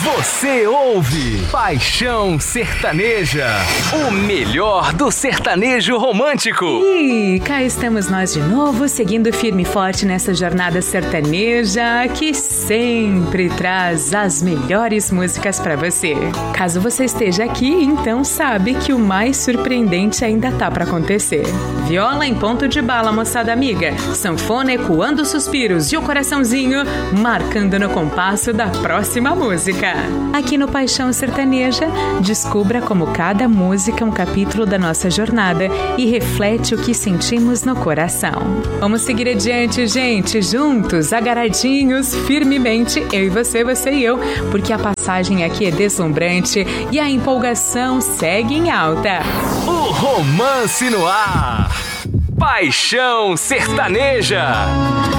Você ouve Paixão Sertaneja, o melhor do sertanejo romântico. E cá estamos nós de novo, seguindo firme e forte nessa jornada sertaneja que sempre traz as melhores músicas pra você. Caso você esteja aqui, então sabe que o mais surpreendente ainda tá pra acontecer. Viola em ponto de bala, moçada amiga. Sanfona ecoando suspiros e o coraçãozinho marcando no compasso da próxima música. Aqui no Paixão Sertaneja, descubra como cada música é um capítulo da nossa jornada e reflete o que sentimos no coração. Vamos seguir adiante, gente, juntos, agarradinhos, firmemente, eu e você e eu, porque a passagem aqui é deslumbrante e a empolgação segue em alta. O romance no ar. Paixão Sertaneja.